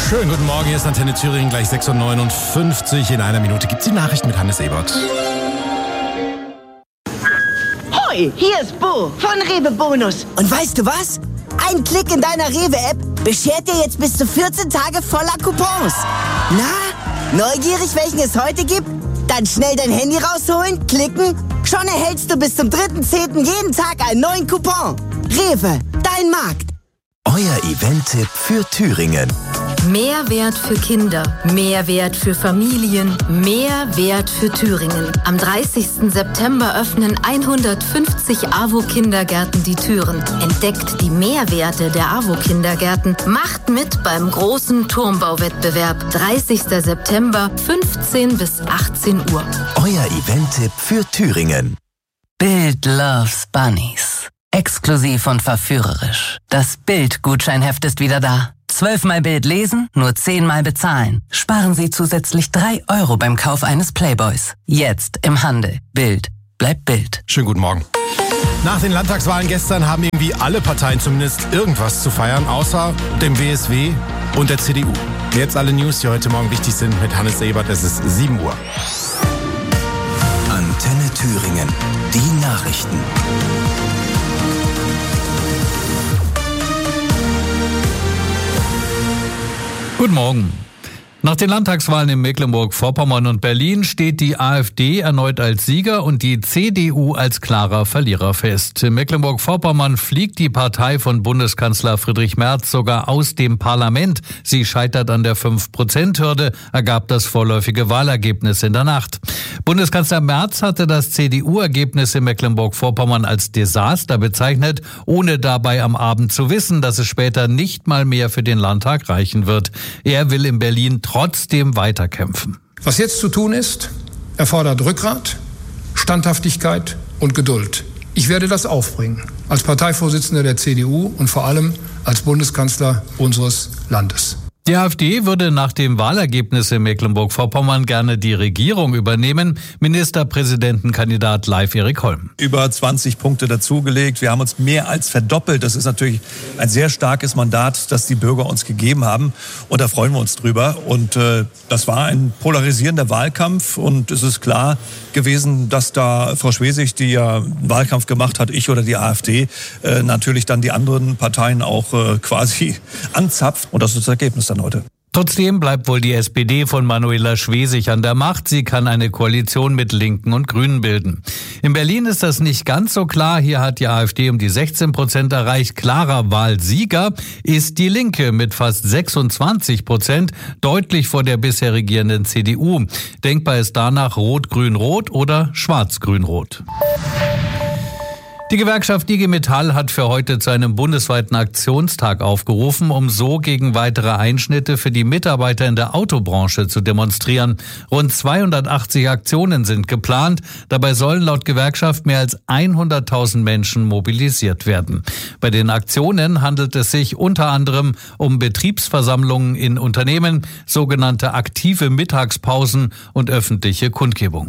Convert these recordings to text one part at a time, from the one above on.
Schönen guten Morgen, hier ist Antenne Thüringen, gleich 6:59 In einer Minute gibt's die Nachrichten mit Hannes Ebert. Hoi, hier ist Bo von Rewe Bonus. Und weißt du was? Ein Klick in deiner Rewe-App beschert dir jetzt bis zu 14 Tage voller Coupons. Na, neugierig, welchen es heute gibt? Dann schnell dein Handy rausholen, klicken, schon erhältst du bis zum 3.10. jeden Tag einen neuen Coupon. Rewe, dein Markt. Euer Event-Tipp für Thüringen. Mehrwert für Kinder, Mehrwert für Familien, Mehrwert für Thüringen. Am 30. September öffnen 150 AWO-Kindergärten die Türen. Entdeckt die Mehrwerte der AWO-Kindergärten. Macht mit beim großen Turmbauwettbewerb. 30. September, 15 bis 18 Uhr. Euer Event-Tipp für Thüringen. Bild loves Bunnies. Exklusiv und verführerisch. Das Bild-Gutscheinheft ist wieder da. 12-mal Bild lesen, nur 10-mal bezahlen. Sparen Sie zusätzlich 3 € beim Kauf eines Playboys. Jetzt im Handel. Bild. Bleibt Bild. Schönen guten Morgen. Nach den Landtagswahlen gestern haben irgendwie alle Parteien zumindest irgendwas zu feiern, außer dem WSW und der CDU. Jetzt alle News, die heute Morgen wichtig sind, mit Hannes Ebert. Es ist 7 Uhr. Antenne Thüringen. Die Nachrichten. Guten Morgen. Nach den Landtagswahlen in Mecklenburg-Vorpommern und Berlin steht die AfD erneut als Sieger und die CDU als klarer Verlierer fest. In Mecklenburg-Vorpommern fliegt die Partei von Bundeskanzler Friedrich Merz sogar aus dem Parlament. Sie scheitert an der 5%-Hürde, ergab das vorläufige Wahlergebnis in der Nacht. Bundeskanzler Merz hatte das CDU-Ergebnis in Mecklenburg-Vorpommern als Desaster bezeichnet, ohne dabei am Abend zu wissen, dass es später nicht mal mehr für den Landtag reichen wird. Er will in Berlin trotzdem weiterkämpfen. Was jetzt zu tun ist, erfordert Rückgrat, Standhaftigkeit und Geduld. Ich werde das aufbringen, als Parteivorsitzender der CDU und vor allem als Bundeskanzler unseres Landes. Die AfD würde nach dem Wahlergebnis in Mecklenburg-Vorpommern gerne die Regierung übernehmen. Ministerpräsidentenkandidat Leif Erik Holm. Über 20 Punkte dazugelegt. Wir haben uns mehr als verdoppelt. Das ist natürlich ein sehr starkes Mandat, das die Bürger uns gegeben haben. Und da freuen wir uns drüber. Und das war ein polarisierender Wahlkampf. Und es ist klar gewesen, dass da Frau Schwesig, die ja einen Wahlkampf gemacht hat, ich oder die AfD, natürlich dann die anderen Parteien auch quasi anzapft. Und das ist das Ergebnis dann heute. Trotzdem bleibt wohl die SPD von Manuela Schwesig an der Macht. Sie kann eine Koalition mit Linken und Grünen bilden. In Berlin ist das nicht ganz so klar. Hier hat die AfD um die 16% erreicht. Klarer Wahlsieger ist die Linke mit fast 26%, deutlich vor der bisher regierenden CDU. Denkbar ist danach Rot-Grün-Rot oder Schwarz-Grün-Rot. Die Gewerkschaft IG Metall hat für heute zu einem bundesweiten Aktionstag aufgerufen, um so gegen weitere Einschnitte für die Mitarbeiter in der Autobranche zu demonstrieren. Rund 280 Aktionen sind geplant. Dabei sollen laut Gewerkschaft mehr als 100.000 Menschen mobilisiert werden. Bei den Aktionen handelt es sich unter anderem um Betriebsversammlungen in Unternehmen, sogenannte aktive Mittagspausen und öffentliche Kundgebungen.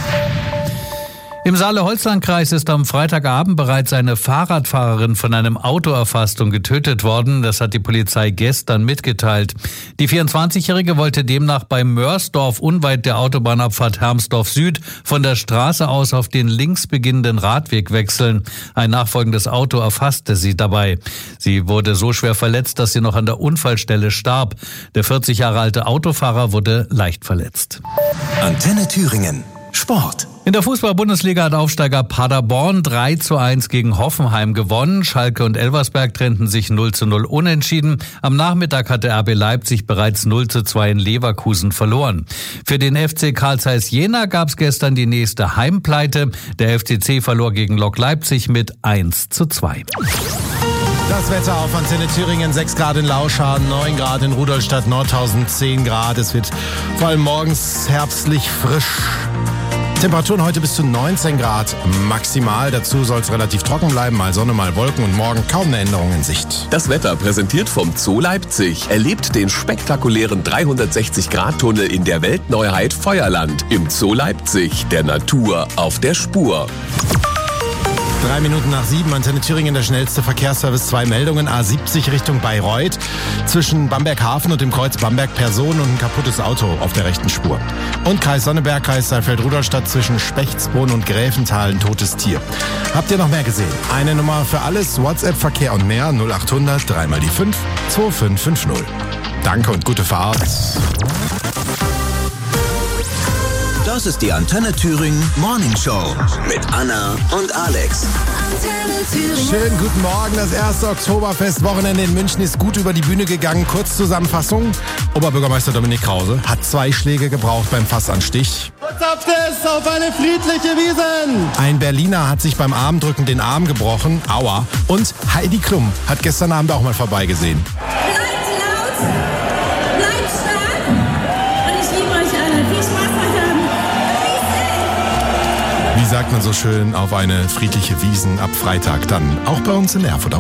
Im Saale-Holzland-Kreis ist am Freitagabend bereits eine Fahrradfahrerin von einem Auto erfasst und getötet worden. Das hat die Polizei gestern mitgeteilt. Die 24-Jährige wollte demnach bei Mörsdorf unweit der Autobahnabfahrt Hermsdorf Süd von der Straße aus auf den links beginnenden Radweg wechseln. Ein nachfolgendes Auto erfasste sie dabei. Sie wurde so schwer verletzt, dass sie noch an der Unfallstelle starb. Der 40 Jahre alte Autofahrer wurde leicht verletzt. Antenne Thüringen. Sport. In der Fußball-Bundesliga hat Aufsteiger Paderborn 3:1 gegen Hoffenheim gewonnen. Schalke und Elversberg trennten sich 0:0 unentschieden. Am Nachmittag hatte RB Leipzig bereits 0:2 in Leverkusen verloren. Für den FC Carl Zeiss Jena gab es gestern die nächste Heimpleite. Der FCC verlor gegen Lok Leipzig mit 1:2. Das Wetter auf Antenne Thüringen, 6 Grad in Lauscharen, 9 Grad in Rudolstadt, Nordhausen, 10 Grad. Es wird vor allem morgens herbstlich frisch. Temperaturen heute bis zu 19 Grad maximal. Dazu soll es relativ trocken bleiben, mal Sonne, mal Wolken und morgen kaum eine Änderung in Sicht. Das Wetter präsentiert vom Zoo Leipzig. Erlebt den spektakulären 360-Grad-Tunnel in der Weltneuheit Feuerland. Im Zoo Leipzig, der Natur auf der Spur. 7:03, Antenne Thüringen, der schnellste Verkehrsservice. 2 Meldungen. A70 Richtung Bayreuth. Zwischen Bamberg-Hafen und dem Kreuz Bamberg-Person und ein kaputtes Auto auf der rechten Spur. Und Kreis Sonneberg, Kreis Saalfeld-Rudolstadt zwischen Spechtsbrunn und Gräfenthal ein totes Tier. Habt ihr noch mehr gesehen? Eine Nummer für alles, WhatsApp, Verkehr und mehr 0800 3 mal die 5 2550. Danke und gute Fahrt. Das ist die Antenne Thüringen Morning Show mit Anna und Alex. Schönen guten Morgen. Das erste Oktoberfest-Wochenende in München ist gut über die Bühne gegangen. Kurzzusammenfassung. Oberbürgermeister Dominik Krause hat 2 Schläge gebraucht beim Fassanstich. Kurzabtest auf eine friedliche Wiesn. Ein Berliner hat sich beim Armdrücken den Arm gebrochen. Aua. Und Heidi Klum hat gestern Abend auch mal vorbeigesehen. Bleibt laut, bleibt stark und ich liebe euch alle. Viel Spaß heute Abend. Wie sagt man so schön, auf eine friedliche Wiesn ab Freitag dann auch bei uns in Erfurt auf